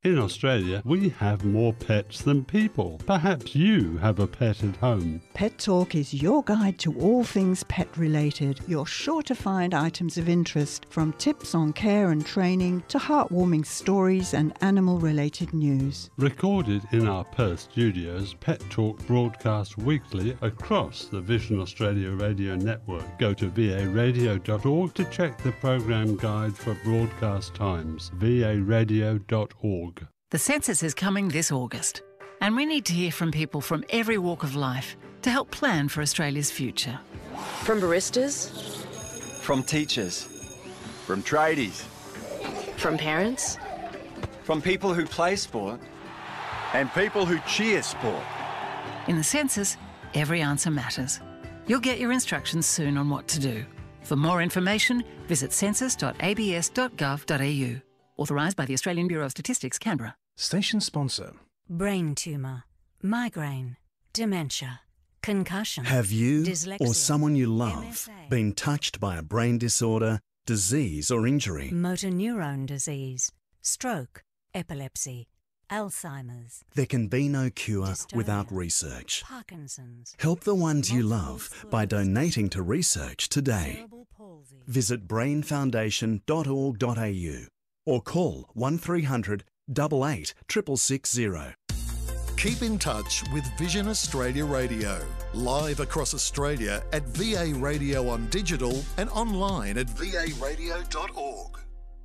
In Australia, we have more pets than people. Perhaps you have a pet at home. Pet Talk is your guide to all things pet-related. You're sure to find items of interest, from tips on care and training to heartwarming stories and animal-related news. Recorded in our Perth studios, Pet Talk broadcasts weekly across the Vision Australia radio network. Go to varadio.org to check the program guide for broadcast times. varadio.org. The census is coming this August, and we need to hear from people from every walk of life to help plan for Australia's future. From baristas, from teachers, from tradies, from parents, from people who play sport, and people who cheer sport. In the census, every answer matters. You'll get your instructions soon on what to do. For more information, visit census.abs.gov.au. Authorised by the Australian Bureau of Statistics, Canberra. Station sponsor. Brain tumour, migraine, dementia, concussion. Have you dyslexia, or someone you love MSA, been touched by a brain disorder, disease or injury? motor neurone disease, stroke, epilepsy, Alzheimer's. There can be no cure dystonia, without research. Parkinson's. Help the ones you love by sclerosis, donating to research today. cerebral palsy. Visit brainfoundation.org.au or call 1300 88 660. Keep in touch with Vision Australia Radio, live across Australia at VA Radio on digital and online at varadio.org.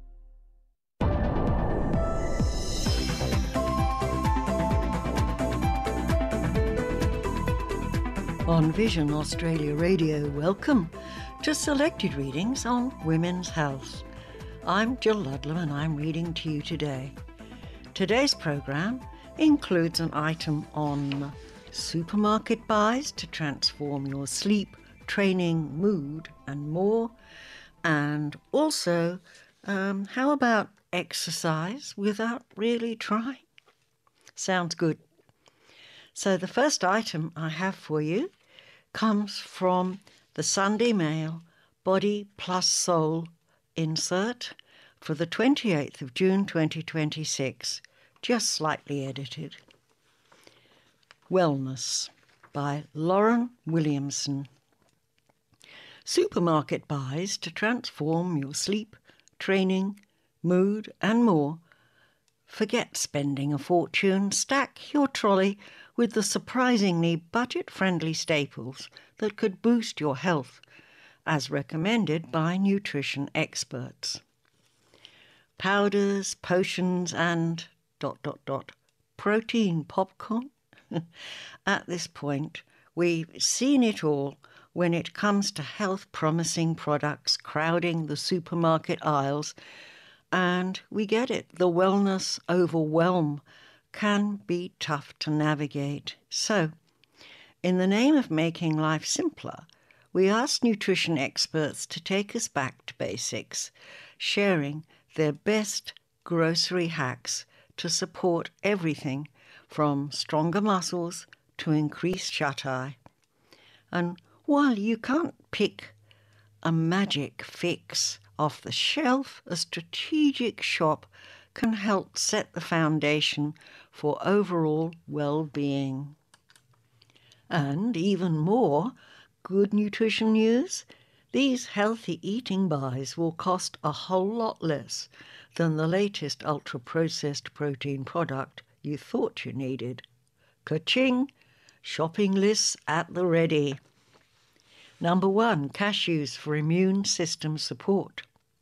On Vision Australia Radio, welcome to selected readings on women's health. I'm Jill Ludlam and I'm reading to you today. Today's programme includes an item on supermarket buys to transform your sleep, training, mood and more. And also, how about exercise without really trying? Sounds good. So the first item I have for you comes from the Sunday Mail Body Plus Soul insert for the 28th of June 2026, just slightly edited. Wellness by Lauren Williamson. Supermarket buys to transform your sleep, training, mood and more. Forget spending a fortune. Stack your trolley with the surprisingly budget-friendly staples that could boost your health, as recommended by nutrition experts. Powders, potions and ... protein popcorn? At this point, we've seen it all when it comes to health-promising products crowding the supermarket aisles, and we get it. The wellness overwhelm can be tough to navigate. So, in the name of making life simpler, we asked nutrition experts to take us back to basics, sharing their best grocery hacks to support everything from stronger muscles to increased shut-eye. And while you can't pick a magic fix off the shelf, a strategic shop can help set the foundation for overall well-being. And even more good nutrition news, these healthy eating buys will cost a whole lot less than the latest ultra-processed protein product you thought you needed. Ka-ching! Shopping lists at the ready. Number 1, cashews for immune system support.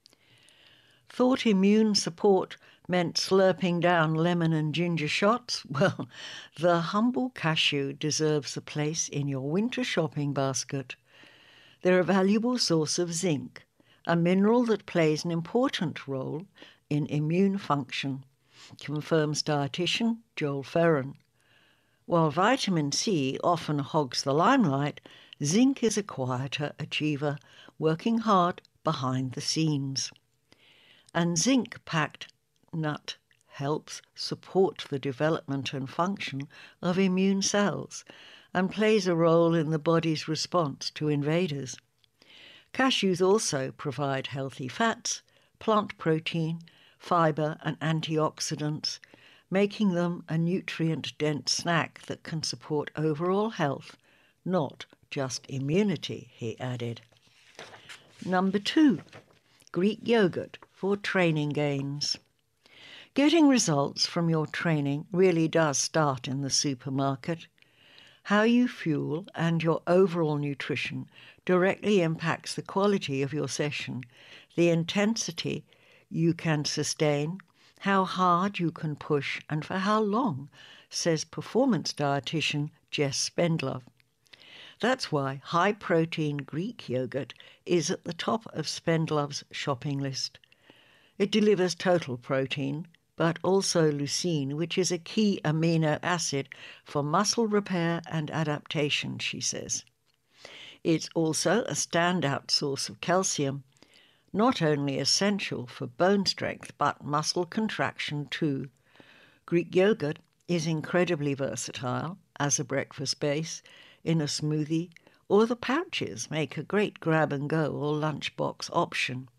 Thought immune support meant slurping down lemon and ginger shots? Well, the humble cashew deserves a place in your winter shopping basket. They're a valuable source of zinc, a mineral that plays an important role in immune function, confirms dietitian Joel Ferran. While vitamin C often hogs the limelight, zinc is a quieter achiever, working hard behind the scenes. And zinc-packed nut helps support the development and function of immune cells and plays a role in the body's response to invaders. Cashews also provide healthy fats, plant protein, fibre and antioxidants, making them a nutrient-dense snack that can support overall health, not just immunity, he added. Number 2, Greek yogurt for training gains. Getting results from your training really does start in the supermarket. How you fuel and your overall nutrition directly impacts the quality of your session, the intensity you can sustain, how hard you can push, and for how long, says performance dietitian Jess Spendlove. That's why high-protein Greek yogurt is at the top of Spendlove's shopping list. It delivers total protein, but also leucine, which is a key amino acid for muscle repair and adaptation, she says. It's also a standout source of calcium, not only essential for bone strength, but muscle contraction too. Greek yogurt is incredibly versatile as a breakfast base, in a smoothie, or the pouches make a great grab-and-go or lunchbox option.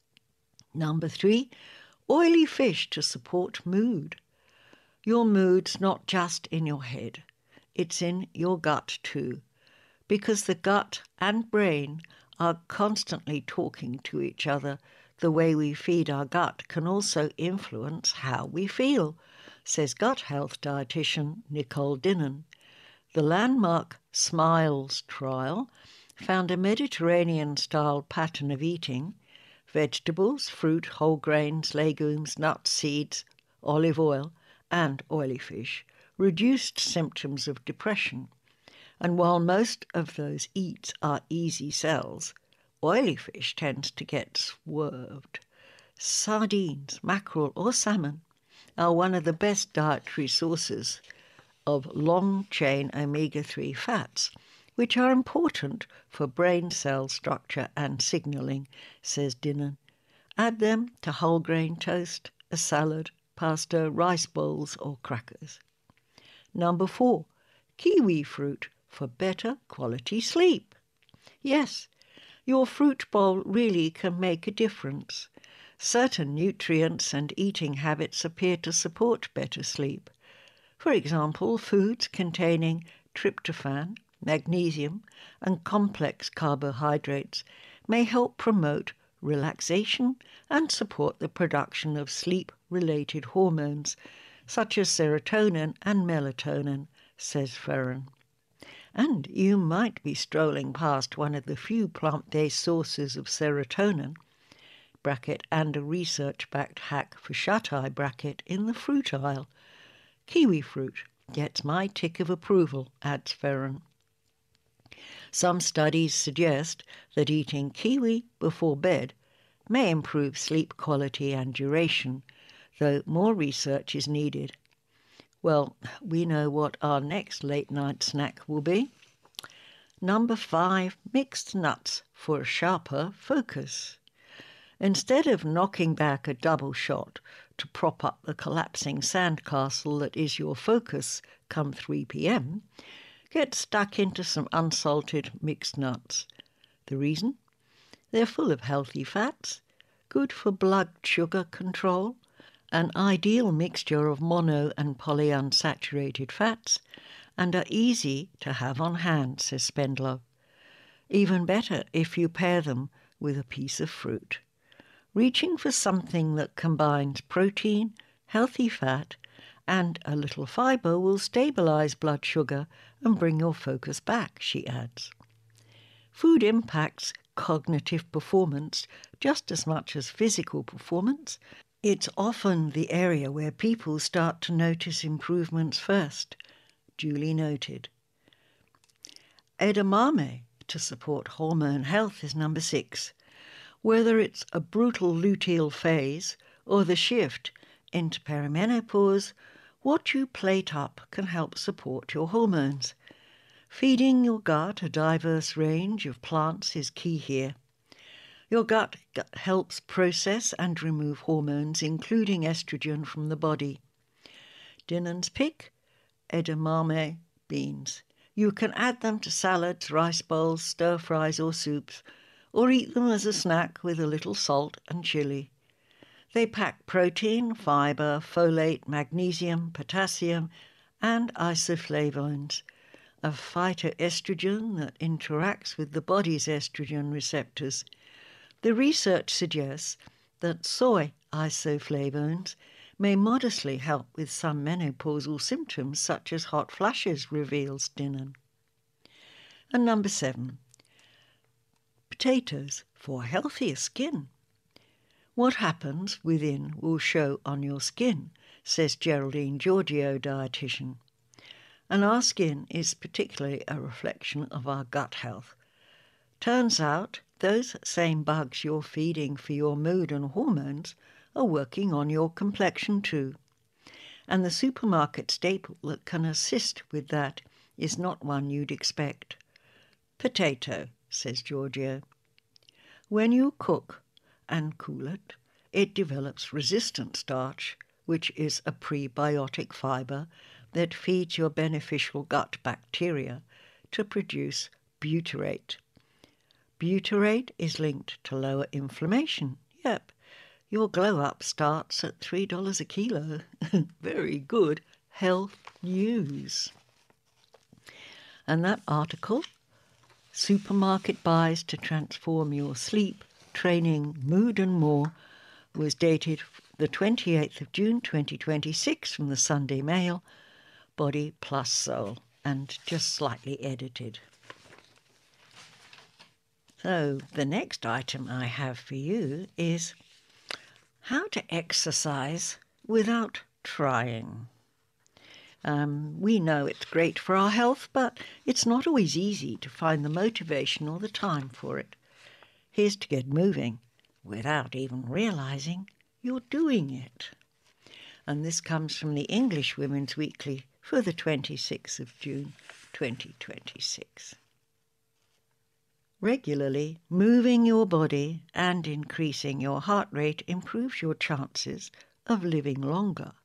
Number 3, oily fish to support mood. Your mood's not just in your head, it's in your gut too, because the gut and brain are constantly talking to each other. The way we feed our gut can also influence how we feel, says gut health dietitian Nicole Dinnan. The landmark SMILES trial found a Mediterranean-style pattern of eating, vegetables, fruit, whole grains, legumes, nuts, seeds, olive oil, and oily fish, reduced symptoms of depression. And while most of those eats are easy sells, oily fish tends to get swerved. Sardines, mackerel, or salmon are one of the best dietary sources of long-chain omega-3 fats, which are important for brain cell structure and signalling, says Dinnan. Add them to whole grain toast, a salad, pasta, rice bowls, or crackers. Number 4, kiwi fruit for better quality sleep. Yes, your fruit bowl really can make a difference. Certain nutrients and eating habits appear to support better sleep. For example, foods containing tryptophan, magnesium, and complex carbohydrates may help promote relaxation and support the production of sleep-related hormones, such as serotonin and melatonin, says Ferran. And you might be strolling past one of the few plant-based sources of serotonin, bracket, and a research-backed hack for shut-eye, bracket, in the fruit aisle. Kiwi fruit gets my tick of approval, adds Ferran. Some studies suggest that eating kiwi before bed may improve sleep quality and duration, though more research is needed. Well, we know what our next late-night snack will be. Number 5, mixed nuts for a sharper focus. Instead of knocking back a double shot to prop up the collapsing sandcastle that is your focus come 3 p.m, get stuck into some unsalted mixed nuts. The reason? They're full of healthy fats, good for blood sugar control, an ideal mixture of mono and polyunsaturated fats, and are easy to have on hand, says Spendlove. Even better if you pair them with a piece of fruit. Reaching for something that combines protein, healthy fat, and a little fibre will stabilise blood sugar and bring your focus back, she adds. Food impacts cognitive performance just as much as physical performance. It's often the area where people start to notice improvements first, duly noted. Edamame to support hormone health is number 6. Whether it's a brutal luteal phase or the shift into perimenopause, what you plate up can help support your hormones. Feeding your gut a diverse range of plants is key here. Your gut helps process and remove hormones, including estrogen, from the body. Dinnan's pick, edamame beans. You can add them to salads, rice bowls, stir-fries or soups, or eat them as a snack with a little salt and chili. They pack protein, fibre, folate, magnesium, potassium, and isoflavones, a phytoestrogen that interacts with the body's estrogen receptors. The research suggests that soy isoflavones may modestly help with some menopausal symptoms such as hot flashes, reveals Dinnan. And number 7, potatoes for healthier skin. What happens within will show on your skin, says Geraldine Giorgio, dietitian. And our skin is particularly a reflection of our gut health. Turns out those same bugs you're feeding for your mood and hormones are working on your complexion too. And the supermarket staple that can assist with that is not one you'd expect. Potato, says Giorgio. When you cook and cool it, it develops resistant starch, which is a prebiotic fibre that feeds your beneficial gut bacteria to produce butyrate. Butyrate is linked to lower inflammation. Yep, your glow-up starts at $3 a kilo. Very good health news. And that article, Supermarket Buys to Transform Your Sleep, Training, Mood and More, was dated the 28th of June 2026 from the Sunday Mail, Body Plus Soul, and just slightly edited. So the next item I have for you is how to exercise without trying. We know it's great for our health, but it's not always easy to find the motivation or the time for it. Here's to get moving without even realising you're doing it. And this comes from the English Women's Weekly for the 26th of June 2026. Regularly moving your body and increasing your heart rate improves your chances of living longer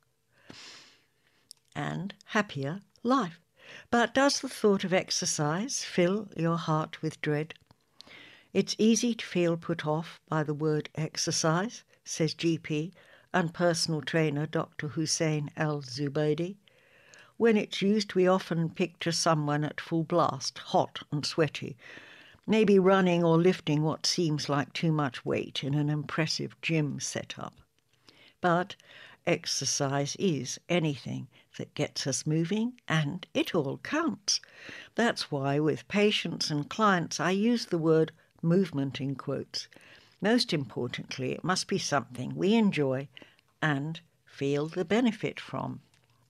and happier life. But does the thought of exercise fill your heart with dread? It's easy to feel put off by the word exercise, says GP and personal trainer Dr. Hussein Al-Zubaydi. When it's used, we often picture someone at full blast, hot and sweaty, maybe running or lifting what seems like too much weight in an impressive gym setup. But exercise is anything that gets us moving, and it all counts. That's why with patients and clients I use the word movement in quotes. Most importantly, it must be something we enjoy and feel the benefit from.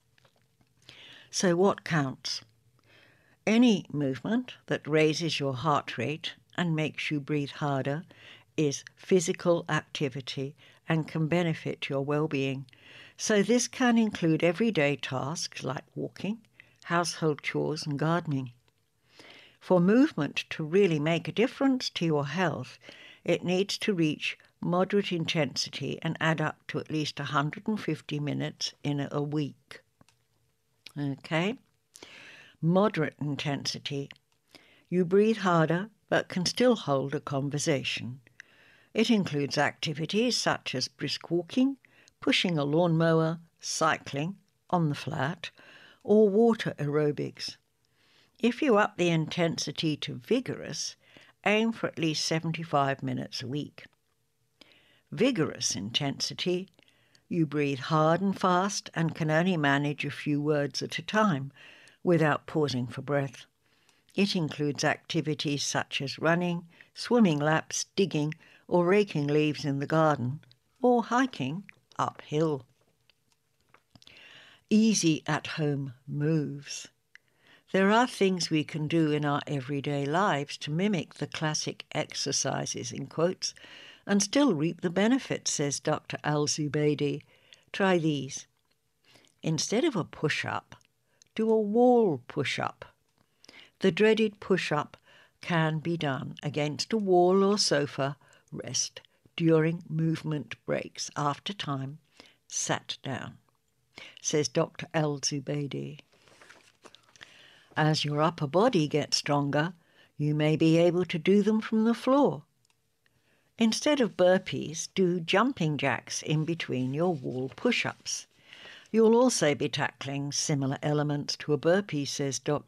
So what counts? Any movement that raises your heart rate and makes you breathe harder is physical activity and can benefit your well-being. So this can include everyday tasks like walking, household chores and gardening. For movement to really make a difference to your health, it needs to reach moderate intensity and add up to at least 150 minutes in a week. Okay? Moderate intensity. You breathe harder but can still hold a conversation. It includes activities such as brisk walking, pushing a lawnmower, cycling on the flat, or water aerobics. If you up the intensity to vigorous, aim for at least 75 minutes a week. Vigorous intensity, you breathe hard and fast and can only manage a few words at a time without pausing for breath. It includes activities such as running, swimming laps, digging, or raking leaves in the garden, or hiking uphill. Easy at-home moves. There are things we can do in our everyday lives to mimic the classic exercises, in quotes, and still reap the benefits, says Dr. Al-Zubaydi. Try these. Instead of a push-up, do a wall push-up. The dreaded push-up can be done against a wall or sofa, rest during movement breaks after time, sat down, says Dr. Al-Zubaydi. As your upper body gets stronger, you may be able to do them from the floor. Instead of burpees, do jumping jacks in between your wall push-ups. You'll also be tackling similar elements to a burpee, says Dr.